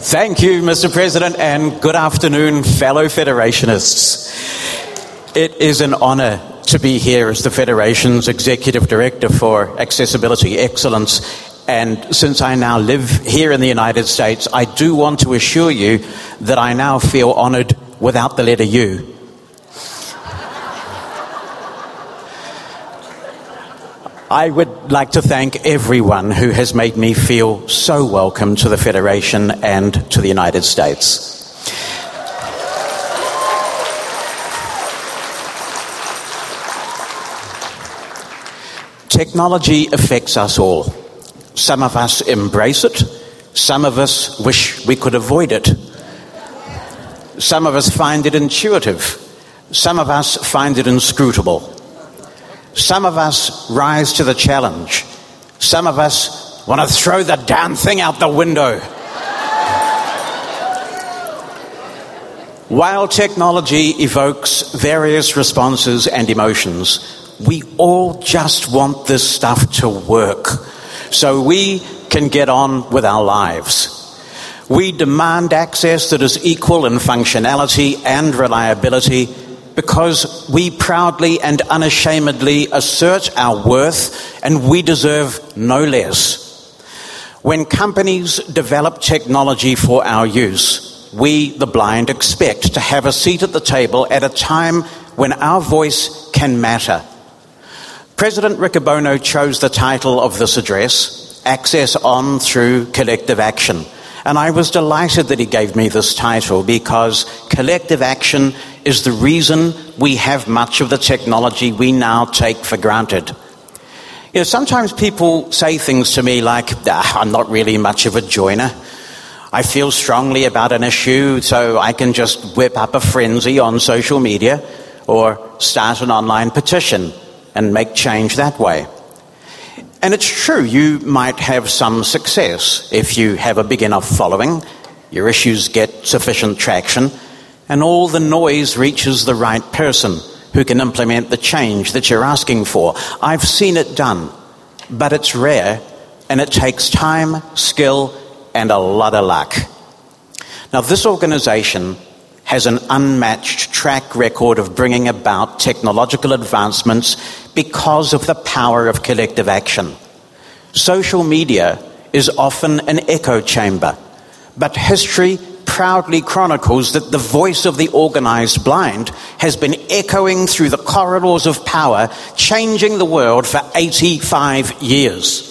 Thank you, Mr. President, and good afternoon, fellow Federationists. It is an honour to be here as the Federation's Executive Director for Accessibility Excellence, and since I now live here in the United States, I do want to assure you that I now feel honoured without the letter U. I would like to thank everyone who has made me feel so welcome to the Federation and to the United States. Technology affects us all. Some of us embrace it. Some of us wish we could avoid it. Some of us find it intuitive. Some of us find it inscrutable. Some of us rise to the challenge. Some of us want to throw the damn thing out the window. While technology evokes various responses and emotions, we all just want this stuff to work so we can get on with our lives. We demand access that is equal in functionality and reliability because we proudly and unashamedly assert our worth, and we deserve no less. When companies develop technology for our use, we, the blind, expect to have a seat at the table at a time when our voice can matter. President Riccobono chose the title of this address, Access On Through Collective Action. And I was delighted that he gave me this title because collective action is the reason we have much of the technology we now take for granted. You know, sometimes people say things to me like, I'm not really much of a joiner. I feel strongly about an issue, so I can just whip up a frenzy on social media or start an online petition and make change that way. And it's true, you might have some success if you have a big enough following, your issues get sufficient traction, and all the noise reaches the right person who can implement the change that you're asking for. I've seen it done, but it's rare, and it takes time, skill, and a lot of luck. Now, this organization has an unmatched track record of bringing about technological advancements because of the power of collective action. Social media is often an echo chamber, but history proudly chronicles that the voice of the organized blind has been echoing through the corridors of power, changing the world for 85 years.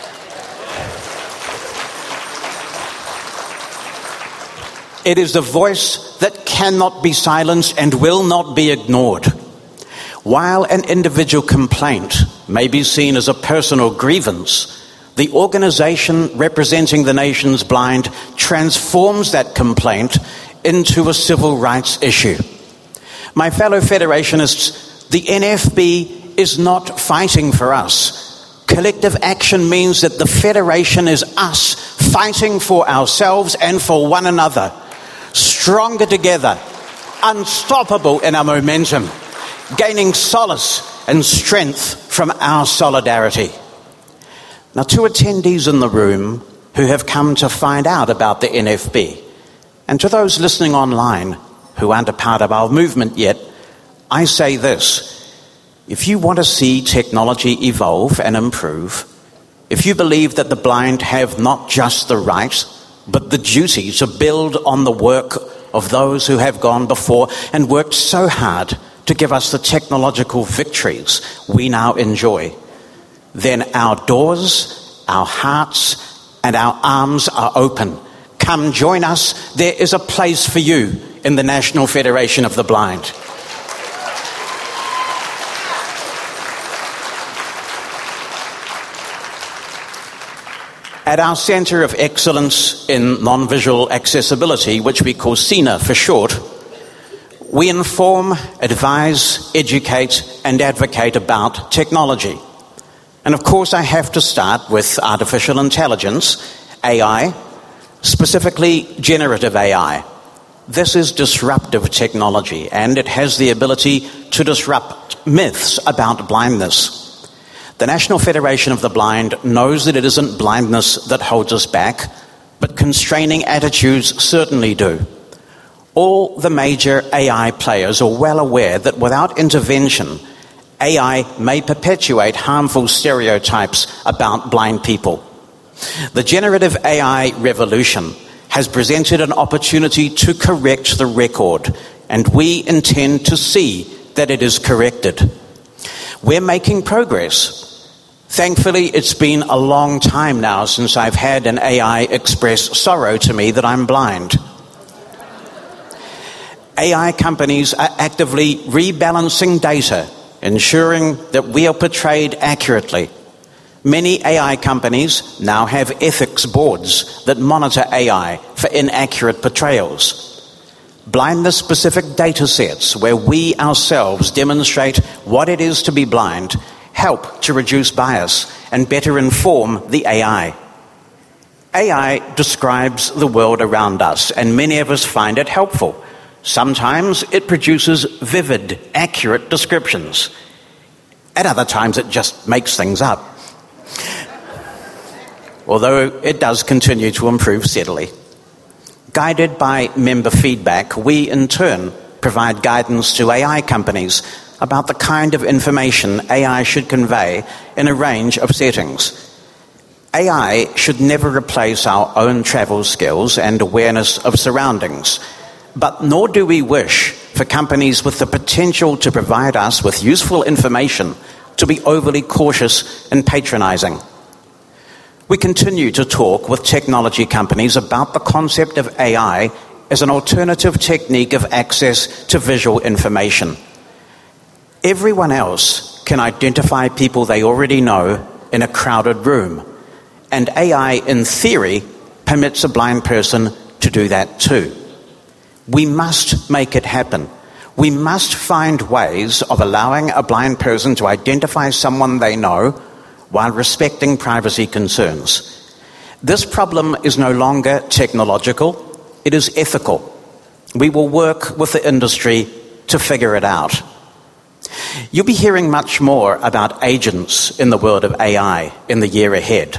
It is a voice that cannot be silenced and will not be ignored. While an individual complaint may be seen as a personal grievance, the organization representing the nation's blind transforms that complaint into a civil rights issue. My fellow Federationists, the NFB is not fighting for us. Collective action means that the Federation is us fighting for ourselves and for one another. Stronger together, unstoppable in our momentum, gaining solace and strength from our solidarity. Now, to attendees in the room who have come to find out about the NFB, and to those listening online who aren't a part of our movement yet, I say this: if you want to see technology evolve and improve, if you believe that the blind have not just the right, but the duty to build on the work of those who have gone before and worked so hard to give us the technological victories we now enjoy, then our doors, our hearts, and our arms are open. Come join us. There is a place for you in the National Federation of the Blind. At our Centre of Excellence in Non-Visual Accessibility, which we call CENA for short, we inform, advise, educate, and advocate about technology. And of course, I have to start with artificial intelligence, AI, specifically generative AI. This is disruptive technology, and it has the ability to disrupt myths about blindness. The National Federation of the Blind knows that it isn't blindness that holds us back, but constraining attitudes certainly do. All the major AI players are well aware that without intervention, AI may perpetuate harmful stereotypes about blind people. The generative AI revolution has presented an opportunity to correct the record, and we intend to see that it is corrected. We're making progress. Thankfully, it's been a long time now since I've had an AI express sorrow to me that I'm blind. AI companies are actively rebalancing data, ensuring that we are portrayed accurately. Many AI companies now have ethics boards that monitor AI for inaccurate portrayals. Blindness-specific data sets where we ourselves demonstrate what it is to be blind help to reduce bias and better inform the AI. AI describes the world around us, and many of us find it helpful. Sometimes it produces vivid, accurate descriptions. At other times it just makes things up. Although it does continue to improve steadily. Guided by member feedback, we in turn provide guidance to AI companies about the kind of information AI should convey in a range of settings. AI should never replace our own travel skills and awareness of surroundings, but nor do we wish for companies with the potential to provide us with useful information to be overly cautious and patronizing. We continue to talk with technology companies about the concept of AI as an alternative technique of access to visual information. Everyone else can identify people they already know in a crowded room, and AI, in theory, permits a blind person to do that too. We must make it happen. We must find ways of allowing a blind person to identify someone they know while respecting privacy concerns. This problem is no longer technological, it is ethical. We will work with the industry to figure it out. You'll be hearing much more about agents in the world of AI in the year ahead.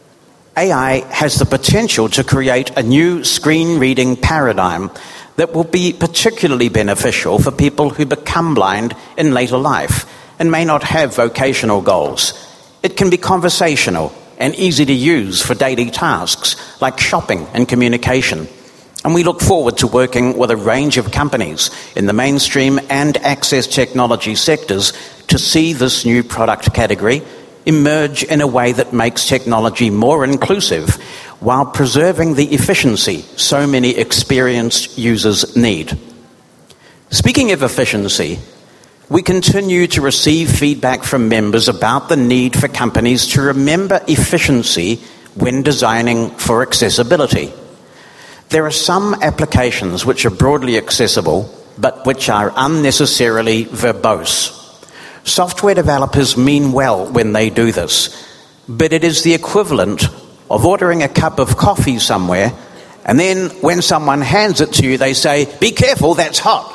AI has the potential to create a new screen reading paradigm that will be particularly beneficial for people who become blind in later life and may not have vocational goals. It can be conversational and easy to use for daily tasks like shopping and communication. And we look forward to working with a range of companies in the mainstream and access technology sectors to see this new product category emerge in a way that makes technology more inclusive while preserving the efficiency so many experienced users need. Speaking of efficiency, we continue to receive feedback from members about the need for companies to remember efficiency when designing for accessibility. There are some applications which are broadly accessible, but which are unnecessarily verbose. Software developers mean well when they do this, but it is the equivalent of ordering a cup of coffee somewhere, and then when someone hands it to you, they say, "Be careful, that's hot."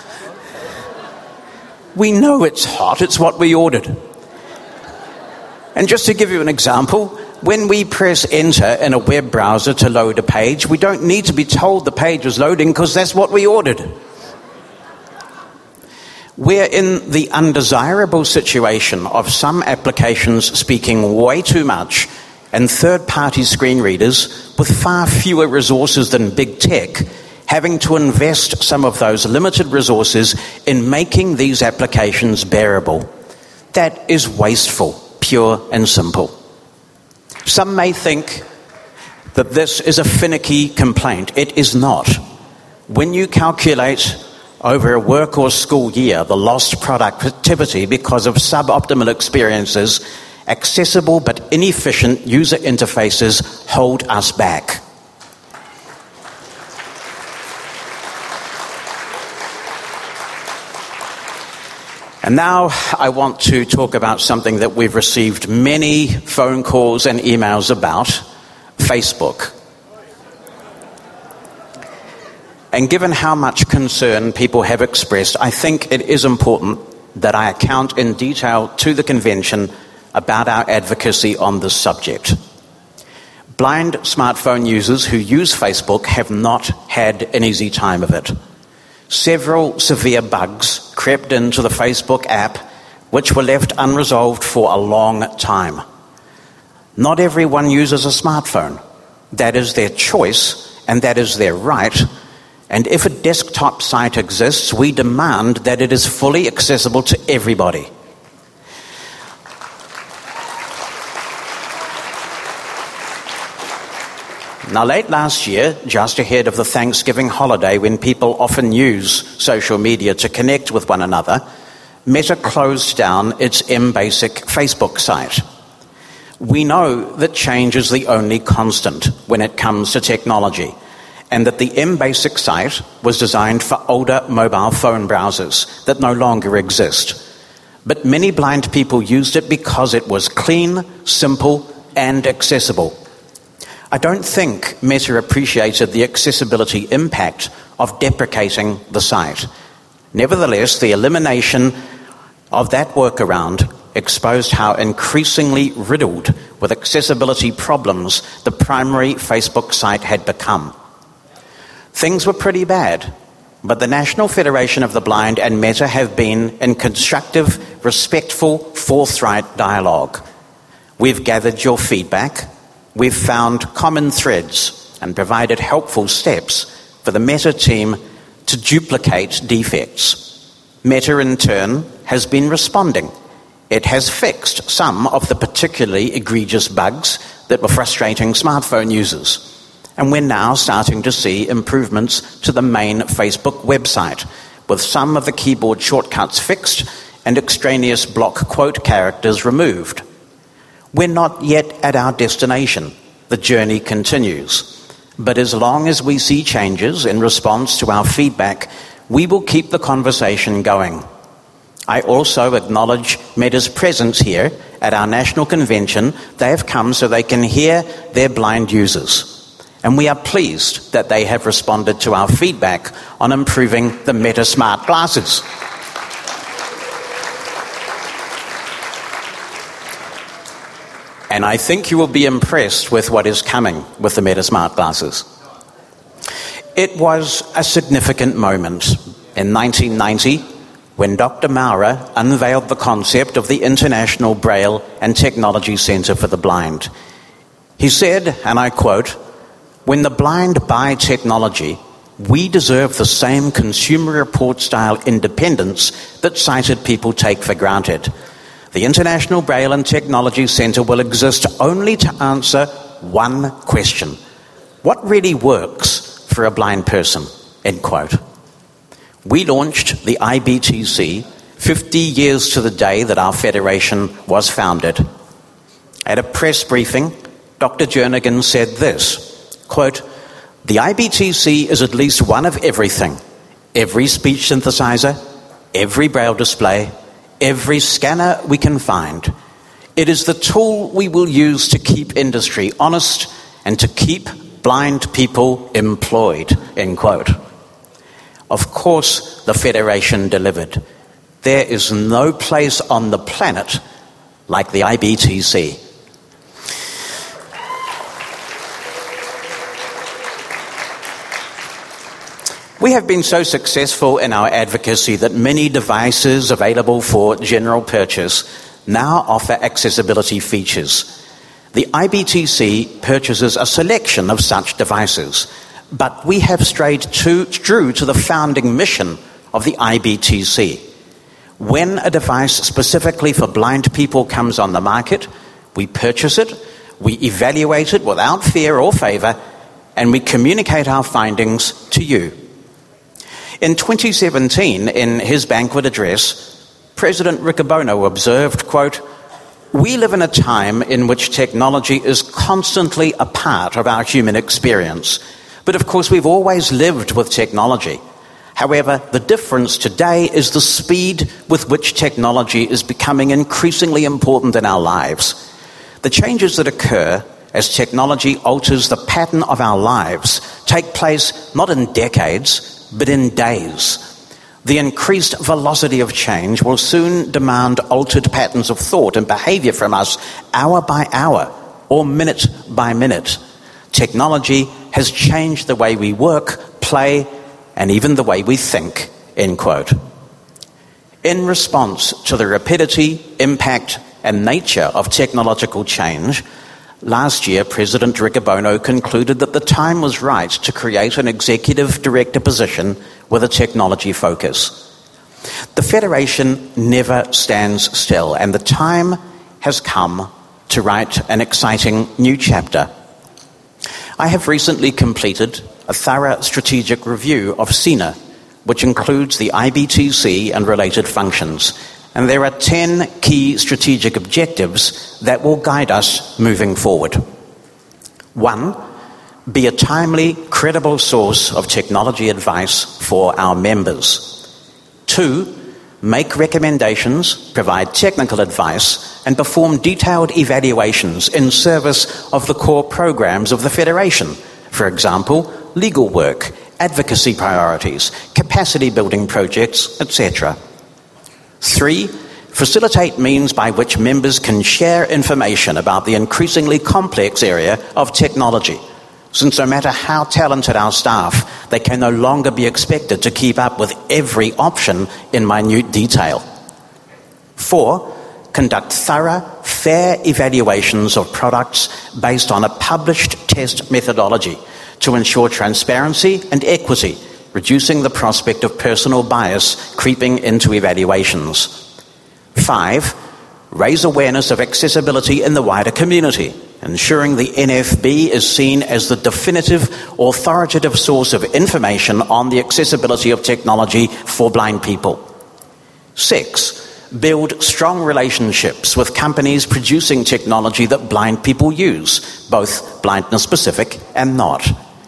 We know it's hot, it's what we ordered. And just to give you an example, when we press enter in a web browser to load a page, we don't need to be told the page is loading because that's what we ordered. We're in the undesirable situation of some applications speaking way too much and third-party screen readers with far fewer resources than big tech having to invest some of those limited resources in making these applications bearable. That is wasteful, pure and simple. Some may think that this is a finicky complaint. It is not. When you calculate over a work or school year the lost productivity because of suboptimal experiences, accessible but inefficient user interfaces hold us back. And now I want to talk about something that we've received many phone calls and emails about, Facebook. And given how much concern people have expressed, I think it is important that I account in detail to the convention about our advocacy on this subject. Blind smartphone users who use Facebook have not had an easy time of it. Several severe bugs crept into the Facebook app, which were left unresolved for a long time. Not everyone uses a smartphone. That is their choice, and that is their right. And if a desktop site exists, we demand that it is fully accessible to everybody. Now, late last year, just ahead of the Thanksgiving holiday, when people often use social media to connect with one another, Meta closed down its MBasic Facebook site. We know that change is the only constant when it comes to technology, and that the MBasic site was designed for older mobile phone browsers that no longer exist. But many blind people used it because it was clean, simple, and accessible. I don't think Meta appreciated the accessibility impact of deprecating the site. Nevertheless, the elimination of that workaround exposed how increasingly riddled with accessibility problems the primary Facebook site had become. Things were pretty bad, but the National Federation of the Blind and Meta have been in constructive, respectful, forthright dialogue. We've gathered your feedback. We've found common threads and provided helpful steps for the Meta team to duplicate defects. Meta, in turn, has been responding. It has fixed some of the particularly egregious bugs that were frustrating smartphone users. And we're now starting to see improvements to the main Facebook website, with some of the keyboard shortcuts fixed and extraneous block quote characters removed. We're not yet at our destination. The journey continues. But as long as we see changes in response to our feedback, we will keep the conversation going. I also acknowledge Meta's presence here at our national convention. They have come so they can hear their blind users. And we are pleased that they have responded to our feedback on improving the Meta Smart Glasses. And I think you will be impressed with what is coming with the Meta Smart Glasses. It was a significant moment in 1990 when Dr. Maurer unveiled the concept of the International Braille and Technology Centre for the Blind. He said, and I quote, "When the blind buy technology, we deserve the same Consumer Report-style independence that sighted people take for granted. The International Braille and Technology Centre will exist only to answer one question. What really works for a blind person?" End quote. We launched the IBTC 50 years to the day that our federation was founded. At a press briefing, Dr. Jernigan said this, quote, "The IBTC is at least one of everything. Every speech synthesizer, every braille display, every scanner we can find. It is the tool we will use to keep industry honest and to keep blind people employed," end quote. Of course, the Federation delivered. There is no place on the planet like the IBTC. We have been so successful in our advocacy that many devices available for general purchase now offer accessibility features. The IBTC purchases a selection of such devices, but we have strayed true to the founding mission of the IBTC. When a device specifically for blind people comes on the market, we purchase it, we evaluate it without fear or favour, and we communicate our findings to you. In 2017, in his banquet address, President Riccobono observed, quote, "We live in a time in which technology is constantly a part of our human experience. But of course, we've always lived with technology. However, the difference today is the speed with which technology is becoming increasingly important in our lives. The changes that occur as technology alters the pattern of our lives take place not in decades, but in days. The increased velocity of change will soon demand altered patterns of thought and behavior from us hour by hour, or minute by minute. Technology has changed the way we work, play, and even the way we think, end quote. In response to the rapidity, impact, and nature of technological change, last year President Riccobono concluded that the time was right to create an executive director position with a technology focus. The Federation never stands still, and the time has come to write an exciting new chapter. I have recently completed a thorough strategic review of SENA, which includes the IBTC and related functions. And there are 10 key strategic objectives that will guide us moving forward. 1, be a timely, credible source of technology advice for our members. 2, make recommendations, provide technical advice, and perform detailed evaluations in service of the core programs of the Federation. For example, legal work, advocacy priorities, capacity building projects, etc. 3, facilitate means by which members can share information about the increasingly complex area of technology, since no matter how talented our staff, they can no longer be expected to keep up with every option in minute detail. 4, conduct thorough, fair evaluations of products based on a published test methodology to ensure transparency and equity, reducing the prospect of personal bias creeping into evaluations. 5, raise awareness of accessibility in the wider community, ensuring the NFB is seen as the definitive, authoritative source of information on the accessibility of technology for blind people. 6, build strong relationships with companies producing technology that blind people use, both blindness-specific and not.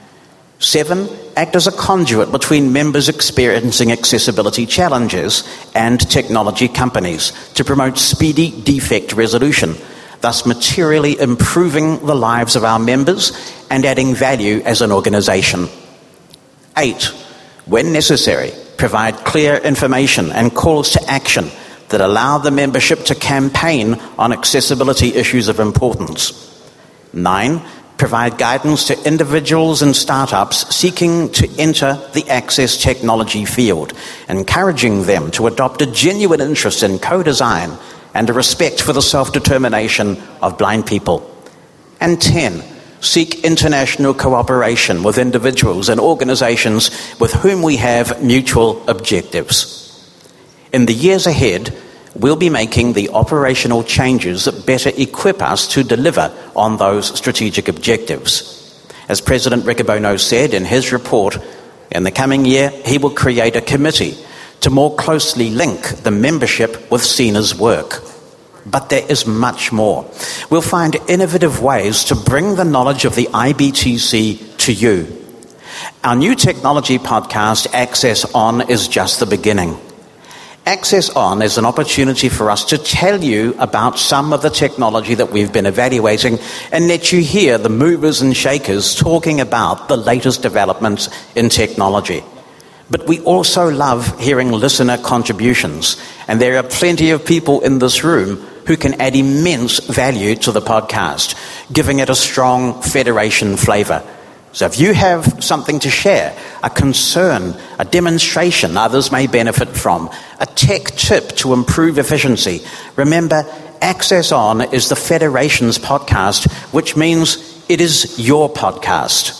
7, act as a conduit between members experiencing accessibility challenges and technology companies to promote speedy defect resolution, thus materially improving the lives of our members and adding value as an organisation. 8, when necessary, provide clear information and calls to action that allow the membership to campaign on accessibility issues of importance. 9, provide guidance to individuals and startups seeking to enter the access technology field, encouraging them to adopt a genuine interest in co-design and a respect for the self-determination of blind people. And 10, seek international cooperation with individuals and organisations with whom we have mutual objectives. In the years ahead, we'll be making the operational changes that better equip us to deliver on those strategic objectives. As President Riccobono said in his report, in the coming year, he will create a committee to more closely link the membership with SENA's work. But there is much more. We'll find innovative ways to bring the knowledge of the IBTC to you. Our new technology podcast, Access On, is just the beginning. Access On is an opportunity for us to tell you about some of the technology that we've been evaluating and let you hear the movers and shakers talking about the latest developments in technology. But we also love hearing listener contributions, and there are plenty of people in this room who can add immense value to the podcast, giving it a strong Federation flavour. So if you have something to share, a concern, a demonstration others may benefit from, a tech tip to improve efficiency, remember, Access On is the Federation's podcast, which means it is your podcast.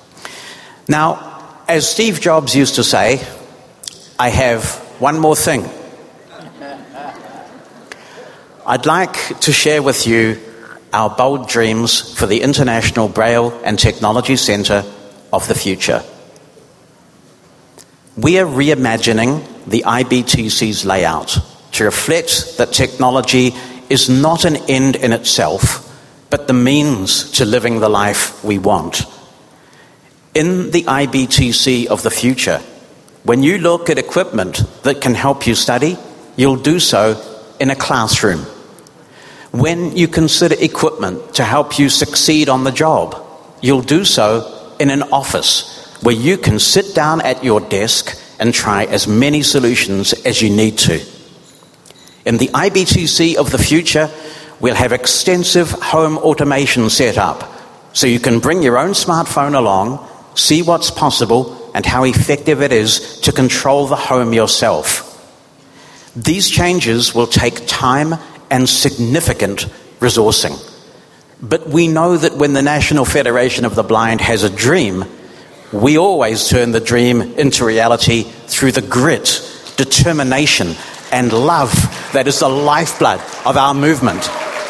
Now, as Steve Jobs used to say, I have one more thing. I'd like to share with you our bold dreams for the International Braille and Technology Centre of the future. We are reimagining the IBTC's layout to reflect that technology is not an end in itself, but the means to living the life we want. In the IBTC of the future, when you look at equipment that can help you study, you'll do so in a classroom. When you consider equipment to help you succeed on the job, you'll do so in an office where you can sit down at your desk and try as many solutions as you need to. In the IBTC of the future, We'll have extensive home automation set up, so you can bring your own smartphone along, see what's possible and how effective it is to control the home yourself. These changes will take time and significant resourcing. But we know that when the National Federation of the Blind has a dream, we always turn the dream into reality through the grit, determination, and love that is the lifeblood of our movement.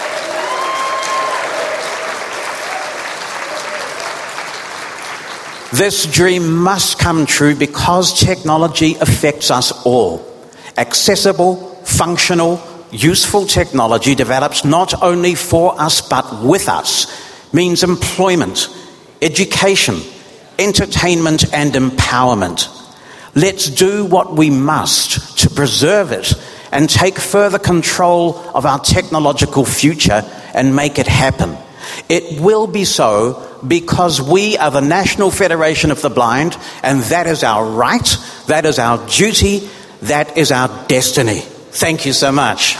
This dream must come true because technology affects us all. Accessible, functional, useful technology develops not only for us but with us, means employment, education, entertainment and empowerment. Let's do what we must to preserve it and take further control of our technological future and make it happen. It will be so because we are the National Federation of the Blind, and that is our right, that is our duty, that is our destiny. Thank you so much.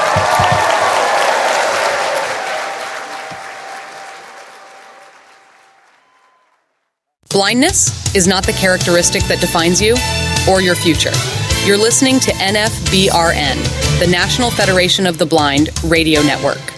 Blindness is not the characteristic that defines you or your future. You're listening to NFBRN, the National Federation of the Blind Radio Network.